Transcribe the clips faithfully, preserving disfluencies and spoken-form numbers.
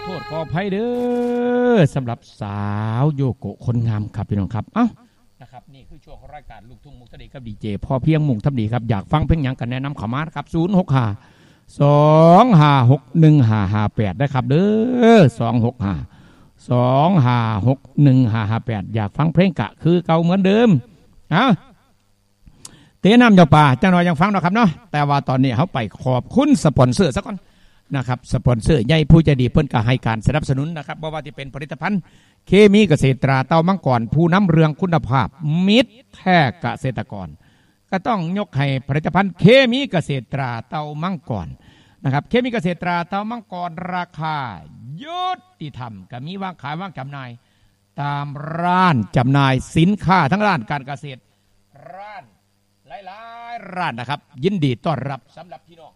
ทษขออภัยเด้อสำหรับสาวโยโกะคนงามครับพี่น้องครับเอ้านะครับนี่คือช่วงของรายการลูกทุ่งมุกทะเลกับดีเจพอเพียงมุ่งทำดีครับอยากฟังเพลงหยังกันแนะนำเข้ามาครับศูนย์หกห้าสองห้าหกหนึ่งห้าห้าแปดได้ครับเด้อสองหกห้าสองห้าหกหนึ่งห้าห้าแปดอยากฟังเพลงกะคือเก่าเหมือนเดิมเอ้าเตะน้ำเจ้าป่าจังหน่อยยังฟังนะครับเนาะแต่ว่าตอนนี้เขาไปขอบคุณสปอนเซอร์ซะก่อนนะครับสปอนเซอร์ใหญ่ผู้ใจดีเพิ่นก็ให้การสนับสนุนนะครับบ่ว่าที่เป็นผลิตภัณฑ์เคมีเกษตรตราเต้ามังกรผู้นำเรื่องคุณภาพมิตรแท้เกษตรกรก็ต้องยกให้ผลิตภัณฑ์เคมีเกษตรตราเต้ามังกรนะครับเคมีเกษตรตราเต้ามังกรราคายุติธรรมก็มีวางขายวางจำหน่ายตามร้านจำหน่ายสินค้าทั้งร้านการเกษตรร้านหลายๆร้านนะครับยินดีต้อนรับสำหรับพี่น้อง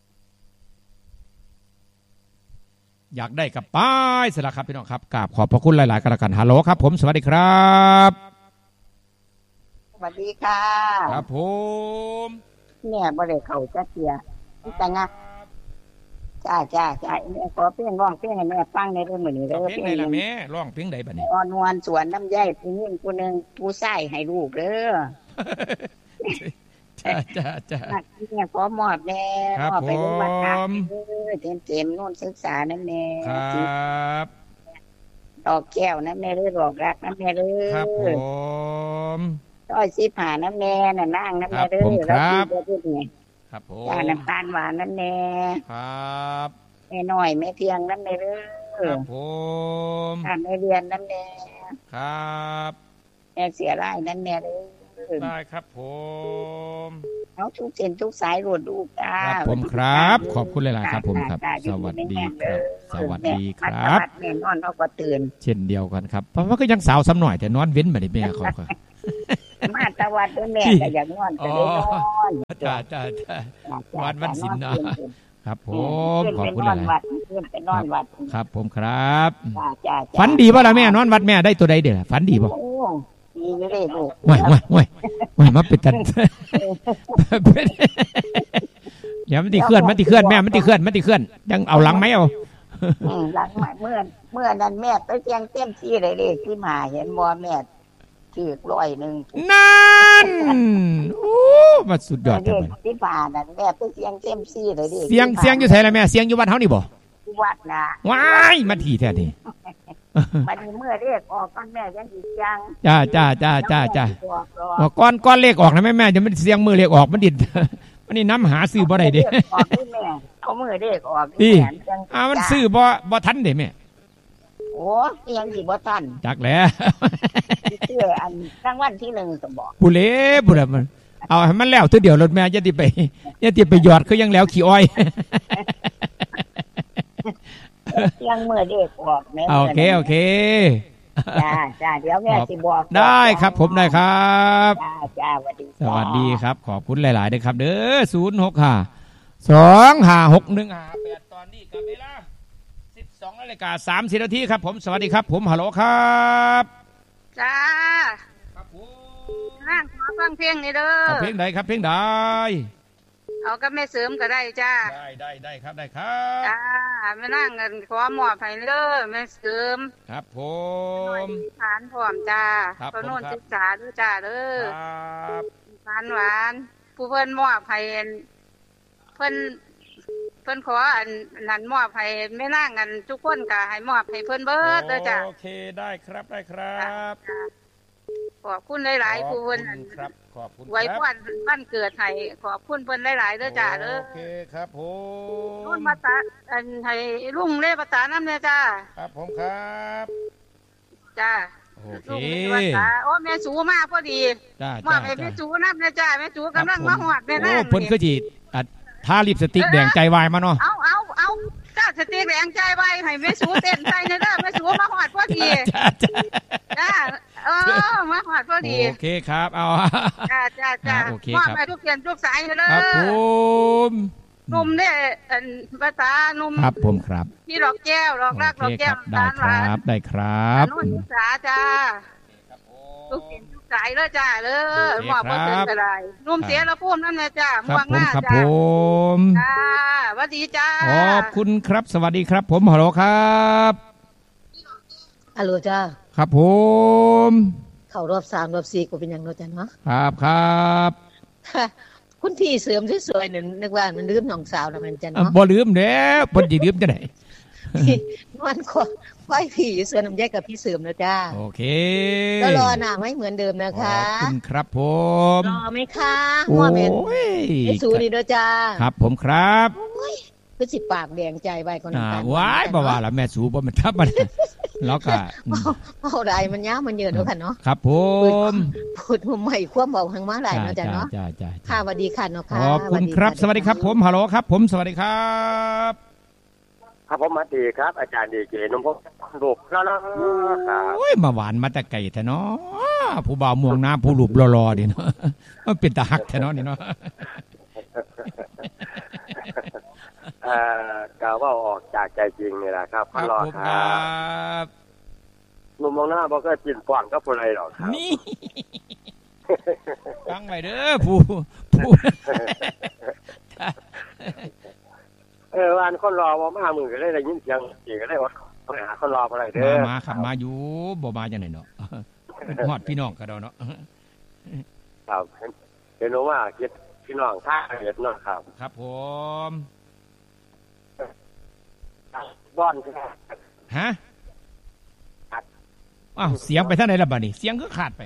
อยากได้กับป้ายสละครับพี่น้องครับกราบขอบพระคุณหลายๆกันละกันฮัลโหลครับผมสวัสดีครับสวัสดีค่ะครับผมเนี่ยบ่ได้เข้าจักเที่ยจังอ่ะจ้าจ้าจ้าแม่ขอเพลงร้องเพลงให้แม่ฟังในเรื่องมื้อนี้เด้อเพลงใดล่ะแม่ร้องเพลงใดบัดนี้อ่อนวอนสวนน้ำใยผู้หญิงผู้นึงผู้ชายให้ลูกเด้อจ้าจ้าจ้าแม่ขอมอบแน่มอบไปโรงพยาบาลเด้อเต็มๆโน่นศึกษานำแน่ครับดอกแก้วนั้นแม่เด้อดอกรักนั้นแม่เด้อครับผมร้อยสิบห้าน้ำแน่น่ะนางน้ำแม่เด้อครับครับผมจ้าน้ำตาลหวานน้ำแน่ครับแม่น้อยแม่เพียงน้ำแม่เด้อครับผมท่านแม่เรียนน้ำแน่ครับแม่เสียรายน้ำแม่เด้อได้ครับผมเอาทุกเส้นทุกสายรวดลูกจ้าครับผมครับขอบคุณหลายๆครับผมครับสวัสดีครับสวัสดีครับแม่นอนเขาก็ตื่นเช่นเดียวกันครับเพราะว่าก็ยังสาวซ้ำหน่อยแต่นอนเว้นมาดิแม่เขาครับมาตะวันด้วยแม่ก็อยากนอนก็ได้นอนจ้าจ้าจ้าวันวันศิลป์นะครับผมขอบคุณหลายๆครับผมครับฝันดีป่ะล่ะแม่นอนวัดแม่ได้ตัวใดเด้อฝันดีป่ะดีเลยลูกว้ายว้ายว้ายว้ายมาเป็นตันอย่ามันติเคลื่อนมันติเคลื่อนแม่มันติเคลื่อนมันติเคลื่อนยังเอาหลังไหมเอาหลังเมื่อเมื่อนั้นแม่ไปเตียงเต็มที่เลยเลยที่มาเห็นบ่แม่ถือร้อยหนึ่งนั่นโอ้มาสุดยอดจังเลยที่ผ่านนั้นแม่ไปเตียงเต็มที่เลยดิเสียงเสียงอยู่ไสล่ะแม่เสียงอยู่วัดเฮานี่บ่วัดน่ะว้ายมาถี่แท้ดิมันเมื่อเลขออกก้อนแม่ยังอีกยังจ้าจ้าจ้าจ้าจ้าก้อนก้อนเลขออกนะแม่แม่จะไม่เสียงมือเลขออกมันดิดมันนี่น้ำหาซื้อบ่ได้เด้เขามือเลขออกอีอ่ามันซื้อบ่บ่ทันเด้แม่โอ้ยังสิบ่ทันจักแล้วซื้ออันรางวัลที่หนึ่งก็บอกปุเล่ปุระมันเอาให้มันแล้วทีเดียวรถแม่อย่าติไปอย่าติไปหยอดคือยังแล้วขี้อ้อยยังเมื่อเด็กออกแม่โอเคโอเคจ้าจ้าเดี๋ยวแม่สิบอกได้ครับผมได้ครับจ้าจ้าสวัสดีสวัสดีครับขอบคุณหลายๆด้วยครับเด้อศูนย์หกห้าสองห้าหกหนึ่งห้าแปดตอนนี้กับเวลาสิบสองนาฬิกาสามสิบนาทีครับผมสวัสดีครับผมฮัลโหลครับจ้าครับผมนั่งขอฟังเพลงนี่เด้อเพลงใดครับเพลงใดเอาก็แม่เสริมก็ได้จ้าได้ได้ได้ครับได้ครับจ้าไม่นั่งเงินขอหมอบให้เด้อแม่เสริมครับผมฐานพร้อมจ้าเพราะโน่นศึกษาด้วยจ้าเด้อครับหวานหวานผู้เพิ่นมอบให้เพิ่นเพิ่นขออันนั้นมอบให้แม่นั่งกันทุกคนก็ให้มอบให้เพิ่นเบิดเด้อจ้าโอเคได้ครับได้ครับขอบคุณหลายๆผู้เพิ่นครับขอบคุณไว้พรบ้านเกิดให้ขอบคุณเพิ่นหลายๆเด้อจ้าเด้อโอเคครับผมรุ่นมาตาอันให้ลุงเล่ภาษานำเนี่ยจ้าครับผมครับจ้าโอเคโอ้แม่สูมาพอดีจ้าๆมาให้แม่สูนำเนี่ยจ้าแม่สูกำลังมาฮอดแม่นางโอ้เพิ่นคือสิอัดทาลิปสติกแดงใจวายมาเนาะเอาเอาเอาจ้าสติกแดงใจวายให้แม่สูเต้นใส่เด้อแม่สูมาฮอดพอดีจ้าจ้าเออมาหอดพอดีโอเคครับเอาจ้าจ้าจ้าว่าไปทุกเปลี่ยนทุกสายเลยครับผมนุ่มเนี่ยภาษานุ่มครับผมครับที่ดอกแก้วดอกรักดอกแก้วได้ครับได้ครับนุ่มศึกษาจ้าทุกเปลี่ยนทุกสกายเลยจ้าเลยมอบบ่ถึงก็ได้นุ่มเสียละพุ่มนั่นแหละจ้าครับม่วงผหมน้าครับจ้าผมจ้าสวัสดีจ้าขอบคุณครับสวัสดีครับผมฮัลโหลครับฮัลโหลจ้าครับผมเข้ารอบสามรอบสี่ก็เป็นอย่างเนาะจ้ะเนาะครับครับคุณพี่เสริมสวยๆเนี่ยนึกว่ามันลืมน้องสาวแล้วมันจ้ะอ่ะเนาะบ่ลืมแล้วเพิ่นสิลืมจังได๋พี่นวลคอไว้พี่อยู่สวนน้ำแยกกับพี่เสริมนะจ้าโอเคก็รอหน้าไม่เหมือนเดิมนะขอคะบคุณครับผมรอไหมคะโอ้หัวเม็นยไอ้สูนี่เด้อจ้าครับผมครับคือสิปากแดงใจไว้ก่อนอ่าน้ำตาลว้ายบ่ว่าล่ะแม่สูบ่มันทับมันแล้วก็อืมเอาได้มันยาวมันเยอะเด้อค่ะเนาะครับผมพูดหัวใหม่ความเบาทางมาหลายเนาะจ้ะเนาะจ้าจ้าค่ะสวัสดีค่ะเนาะขค่ะอบคุณครับสวัสดีครับผมฮัลโหลครับผมสวัสดีครับครับผมมาดีครับอาจารย์ดีเจนมพงศ์ลูกแล้วนะครับโอ้ยมาหวานมาแต่ไก่แท้เนาะผู้บ่าวม่วงน้ำผู้หลุบรอๆนี่เนาะมันเป็นตาฮักแท้เนาะนี่เนาะเอ่อกล่าวว่าออกจากใจจริงนี่แหละครับครับรอผมคครัรับบ หนุ่มมองหน้าบอกก็จินป่อนก็ผู้ใดหรอกครับนี่ฟังไปเด้อผู้ผู้เออวันคนรอว่ามามือก็ได้ได้ยินเสียงจีก็ได้ว่าไปหาคนรอผู้ใดเด้มาอมาครับมาอยู่บ่มาจังได๋เนาะฮอดพี่น้องก็ดอกเนาะครับเห็นว่าคิดพี่น้องท่าเห็ดเนาะครับครับผมบ้อนฮะอ้าวเสียงไปทางไหนล่ะบัดนี้เสียงก็ขาดไป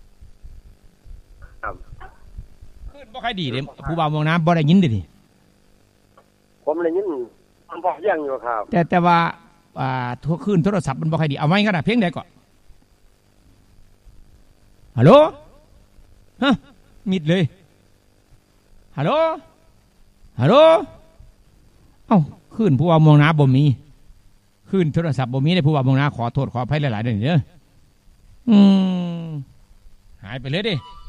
ครับขึ้นบ่ค่อยดีเด้ผู้บ่าวม่วงน้ำบ่ได้ยินเด้นี่ผมเลยยินมันบอกยังอยู่ครับแต่แต่ว่าอ่าโทรขึ้นโทรศัพท์มันบ่ค่อยดีเอาไว้กันนะเพลงใดก่อนฮัลโหลฮะมิดเลยฮัลโหลฮัลโหลเอ้าขึ้นผู้ว่ามองหน้าบ่มีขึ้นโทรศัพท์บ่มีได้ผู้ว่ามองหน้าขอโทษขออภัยหลายๆเด้อนี่เด้ออืมหายไปเลยเดิ